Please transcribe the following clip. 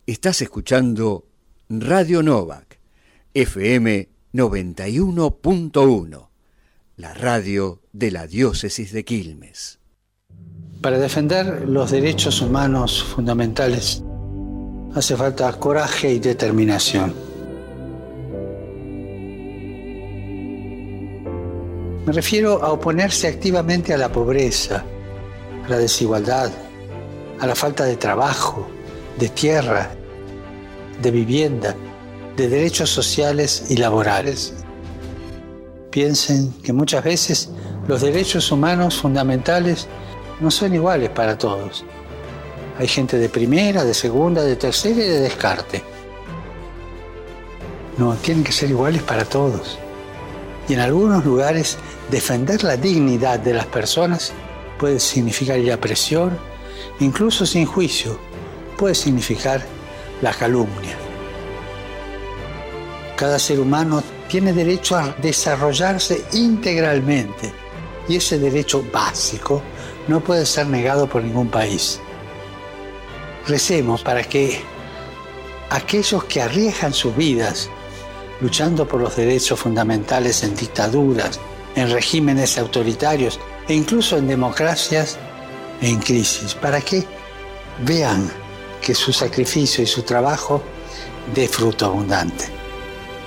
Estás escuchando Radio Novak, FM 91.1, la radio de la diócesis de Quilmes. Para defender los derechos humanos fundamentales hace falta coraje y determinación. Me refiero a oponerse activamente a la pobreza, a la desigualdad, a la falta de trabajo, de tierra, de vivienda, de derechos sociales y laborales. Piensen que muchas veces los derechos humanos fundamentales no son iguales para todos. Hay gente de primera, de segunda, de tercera y de descarte. No, tienen que ser iguales para todos. Y en algunos lugares, defender la dignidad de las personas puede significar ir a prisión, incluso sin juicio, puede significar la calumnia. Cada ser humano tiene derecho a desarrollarse integralmente y ese derecho básico no puede ser negado por ningún país. Recemos para que aquellos que arriesgan sus vidas luchando por los derechos fundamentales en dictaduras, en regímenes autoritarios e incluso en democracias en crisis, para que vean que su sacrificio y su trabajo dé fruto abundante.